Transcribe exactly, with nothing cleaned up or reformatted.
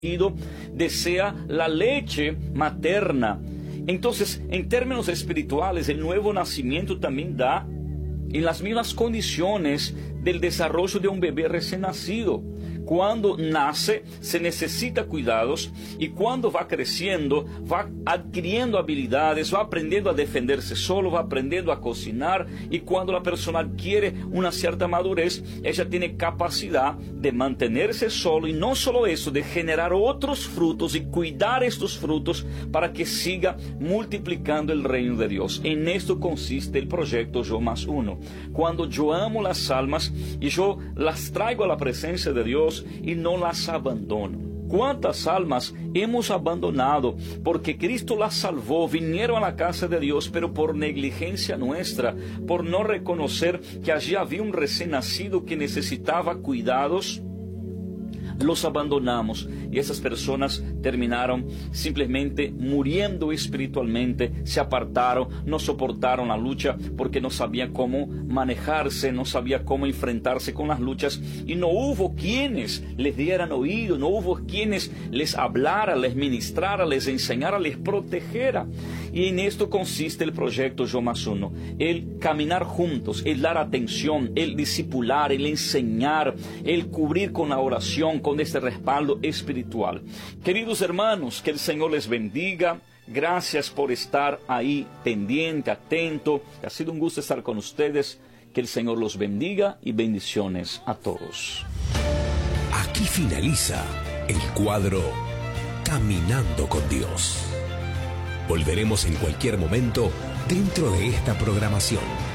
desea la leche materna. Entonces, en términos espirituales, el nuevo nacimiento también da en las mismas condiciones del desarrollo de un bebé recién nacido. Cuando nace, se necesita cuidados, y cuando va creciendo, va adquiriendo habilidades, va aprendiendo a defenderse solo, va aprendiendo a cocinar, y cuando la persona adquiere una cierta madurez, ella tiene capacidad de mantenerse solo, y no solo eso, de generar otros frutos y cuidar estos frutos para que siga multiplicando el reino de Dios. En esto consiste el proyecto Yo Más Uno. Cuando yo amo las almas y yo las traigo a la presencia de Dios y no las abandono. ¿Cuántas almas hemos abandonado porque Cristo las salvó, vinieron a la casa de Dios, pero por negligencia nuestra, por no reconocer que allí había un recién nacido que necesitaba cuidados? Los abandonamos y esas personas terminaron simplemente muriendo espiritualmente, se apartaron, no soportaron la lucha porque no sabían cómo manejarse, no sabían cómo enfrentarse con las luchas, y no hubo quienes les dieran oído, no hubo quienes les hablara, les ministrara, les enseñara, les protegera. Y en esto consiste el proyecto Yo Más Uno, el caminar juntos, el dar atención, el discipular, el enseñar, el cubrir con la oración, con este respaldo espiritual. Queridos hermanos, que el Señor les bendiga. Gracias por estar ahí pendiente, atento. Ha sido un gusto estar con ustedes. Que el Señor los bendiga y bendiciones a todos. Aquí finaliza el cuadro Caminando con Dios. Volveremos en cualquier momento dentro de esta programación.